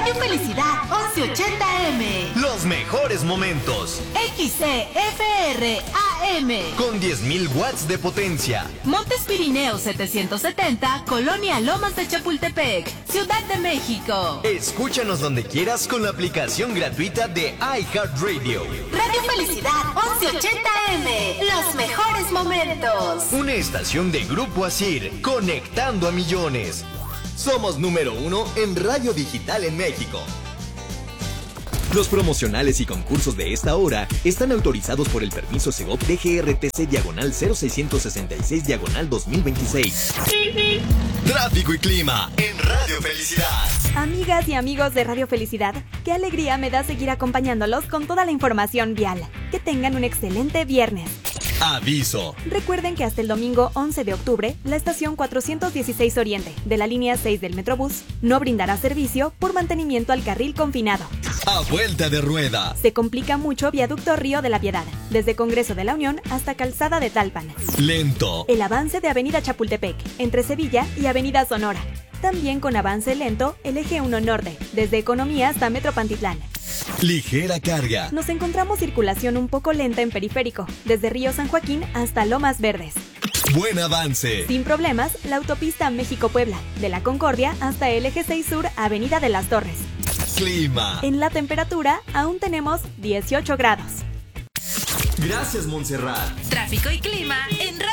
Radio Felicidad 1180M. Los mejores momentos. XCFR AM. Con 10.000 watts de potencia. Montes Pirineos 770, Colonia Lomas de Chapultepec, Ciudad de México. Escúchanos donde quieras con la aplicación gratuita de iHeartRadio. Radio Felicidad 1180M. Los mejores momentos. Una estación de Grupo Asir, conectando a millones. Somos número 1 en radio digital en México. Los promocionales y concursos de esta hora están autorizados por el permiso Segov DGRTC/0666/2026. Tráfico y clima en Radio Felicidad. Amigas y amigos de Radio Felicidad, qué alegría me da seguir acompañándolos con toda la información vial. Que tengan un excelente viernes. Aviso. Recuerden que hasta el domingo 11 de octubre, la estación 416 Oriente de la línea 6 del Metrobús no brindará servicio por mantenimiento al carril confinado. A vuelta de rueda. Se complica mucho viaducto Río de la Piedad, desde Congreso de la Unión hasta Calzada de Talpan. Lento. El avance de Avenida Chapultepec, entre Sevilla y Avenida Sonora. También con avance lento el eje 1 Norte, desde Economía hasta Metro Pantitlán. Ligera carga. Nos encontramos circulación un poco lenta en Periférico, desde Río San Joaquín hasta Lomas Verdes. Buen avance. Sin problemas, la autopista México-Puebla, de la Concordia hasta el eje 6 Sur, Avenida de las Torres. Clima. En la temperatura, aún tenemos 18 grados. Gracias, Montserrat. Tráfico y clima en